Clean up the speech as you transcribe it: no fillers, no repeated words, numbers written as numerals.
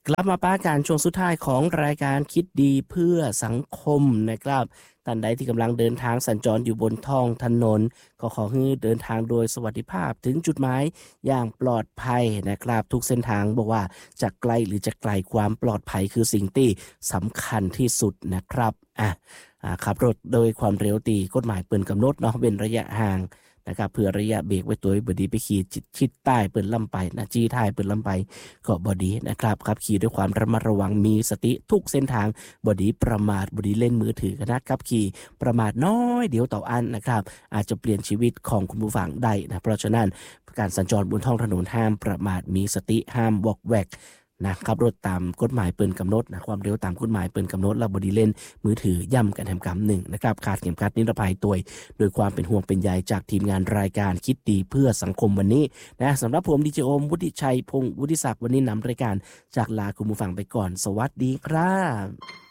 กลับมาป้าการช่วงสุดท้ายของรายการคิดดีเพื่อสังคมนะครับท่านใดที่กำลังเดินทางสัญจรอยู่บนท้องถนนก็ขอให้เดินทางโดยสวัสดิภาพถึงจุดหมายอย่างปลอดภัยนะครับทุกเส้นทางบอกว่าจะไกลหรือจะไกลความปลอดภัยคือสิ่งที่สำคัญที่สุดนะครับขับรถโดยความเร็วตีกฎหมายเปิ่นกำหนดเนาะเป็นระยะห่างนะครับเพื่อระยะเบรกไว้ตัวบดีไปขี่ชิดใต้เปิ่นลำไปนะจี้ท้ายเปิ่นลำไปก็บดีนะครับขับขี่ด้วยความระมัดระวังมีสติทุกเส้นทางบดีประมาทบดีเล่นมือถือกันนะครับขี่ประมาทน้อยเดี๋ยวต่ออันนะครับอาจจะเปลี่ยนชีวิตของคุณผู้ฟังได้นะเพราะฉะนั้นการสัญจรบนท้องถนนห้ามประมาทมีสติห้ามวอกแวกนะครับรถตามกฎหมายเปิ่นกำหนดนะความเร็วตามกฎหมายเปิ่นกำหนดและบดีเล่นมือถือย่ำกันแถมกำหนึ่งนะครับขาดเข็มขัดนิรภัยตัวโดยความเป็นห่วงเป็นใยจากทีมงานรายการคิดดีเพื่อสังคมวันนี้นะสำหรับผมดีเจโอมวุฒิชัยพงศ์วุฒิศักดิ์วันนี้นำรายการจากลาคุณผู้ฟังไปก่อนสวัสดีครับ